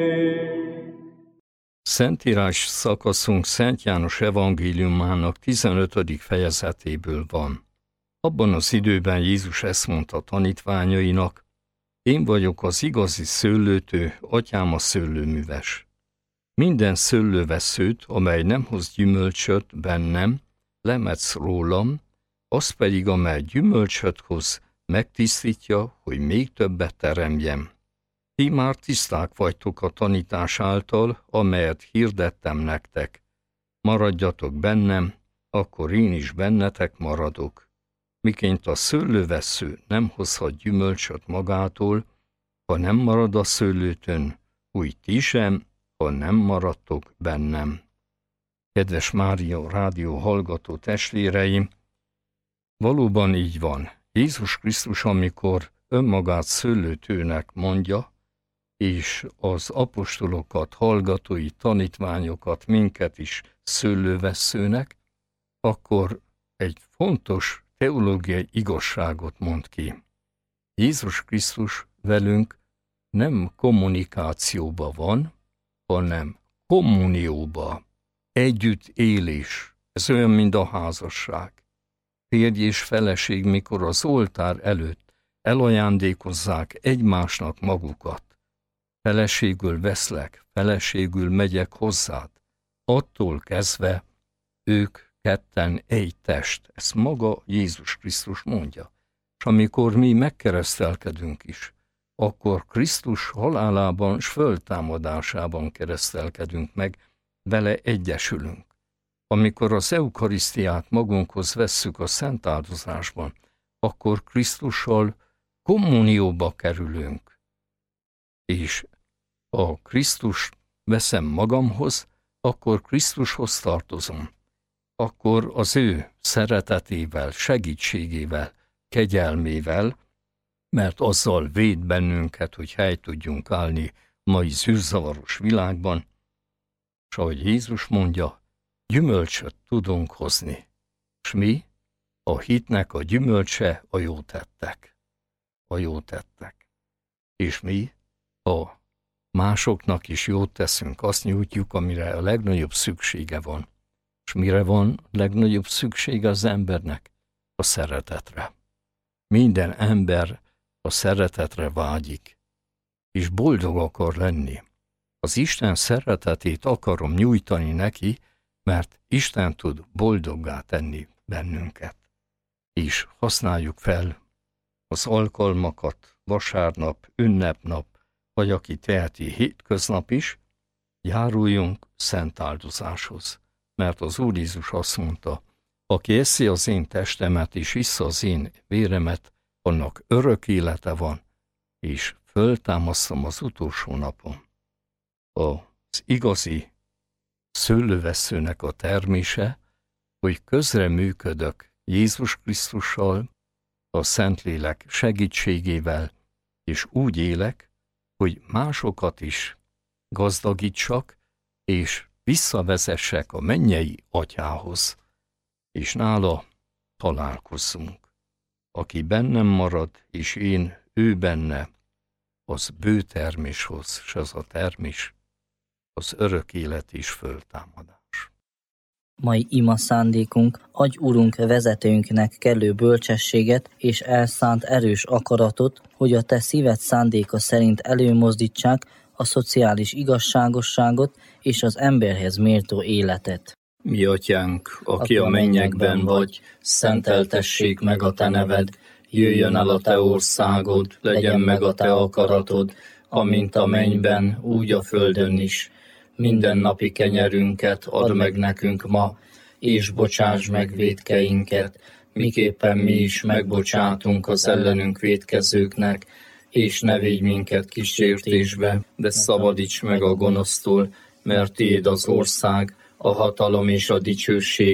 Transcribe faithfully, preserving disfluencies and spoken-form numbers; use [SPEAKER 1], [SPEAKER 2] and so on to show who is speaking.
[SPEAKER 1] Szentírás szakaszunk Szent János evangéliumának tizenötödik fejezetéből van. Abban az időben Jézus ezt mondta tanítványainak: én vagyok az igazi szőlőtő, atyám a szőlőműves. Minden szőlőveszőt, amely nem hoz gyümölcsöt bennem, lemetsz rólam, az pedig, amely gyümölcsöt hoz, megtisztítja, hogy még többet teremjem. Ti már tiszták vagytok a tanítás által, amelyet hirdettem nektek. Maradjatok bennem, akkor én is bennetek maradok. Miként a szőlővessző nem hozhat gyümölcsöt magától, ha nem marad a szőlőtön, úgy ti sem, ha nem maradtok bennem. Kedves Mária rádió hallgató testvéreim, valóban így van. Jézus Krisztus, amikor önmagát szőlőtőnek mondja, és az apostolokat, hallgatói, tanítványokat, minket is szőlővesszőnek, akkor egy fontos teológiai igazságot mond ki. Jézus Krisztus velünk nem kommunikációba van, hanem kommunióba, együttélés. Ez olyan, mint a házasság. Férj és feleség, mikor az oltár előtt elajándékozzák egymásnak magukat. Feleségül veszlek, feleségül megyek hozzád. Attól kezdve ők ketten egy test. Ezt maga Jézus Krisztus mondja. És amikor mi megkeresztelkedünk is, akkor Krisztus halálában s föltámadásában keresztelkedünk meg, vele egyesülünk. Amikor az eukarisztiát magunkhoz vesszük a szent áldozásban, akkor Krisztussal kommunióba kerülünk. És ha Krisztus veszem magamhoz, akkor Krisztushoz tartozom. Akkor az ő szeretetével, segítségével, kegyelmével, mert azzal véd bennünket, hogy helyt tudjunk állni mai zűrzavaros világban, és ahogy Jézus mondja, gyümölcsöt tudunk hozni. És mi? A hitnek a gyümölcse a jó tettek. A jó tettek. És mi? Ha másoknak is jót teszünk, azt nyújtjuk, amire a legnagyobb szüksége van. És mire van legnagyobb szüksége az embernek? A szeretetre. Minden ember a szeretetre vágyik, és boldog akar lenni. Az Isten szeretetét akarom nyújtani neki, mert Isten tud boldoggá tenni bennünket. És használjuk fel az alkalmakat, vasárnap, ünnepnap, vagy aki teheti hétköznap is, járuljunk szent áldozáshoz. Mert az Úr Jézus azt mondta, aki eszi az én testemet és issza az én véremet, annak örök élete van, és föltámasztom az utolsó napon. Az igazi szőlővesszőnek a termése, hogy közreműködök Jézus Krisztussal, a Szentlélek segítségével, és úgy élek, hogy másokat is gazdagítsak, és visszavezessek a mennyei atyához, és nála találkozzunk. Aki bennem marad, és én ő benne, az bő terméshoz, s az a termés, az örök élet és föltámadás.
[SPEAKER 2] Mai ima szándékunk, adj Urunk vezetőnknek kellő bölcsességet és elszánt erős akaratot, hogy a te szíved szándéka szerint előmozdítsák a szociális igazságosságot és az emberhez méltó életet.
[SPEAKER 1] Mi atyánk, aki a mennyekben vagy, szenteltessék meg a te neved, jöjjön el a te országod, legyen meg a te akaratod, amint a mennyben, úgy a földön is. Minden napi kenyerünket add meg nekünk ma, és bocsáss meg vétkeinket, miképpen mi is megbocsátunk az ellenünk vétkezőknek, és ne védj minket kísértésbe, de szabadíts meg a gonosztól, mert tiéd az ország, a hatalom és a dicsőség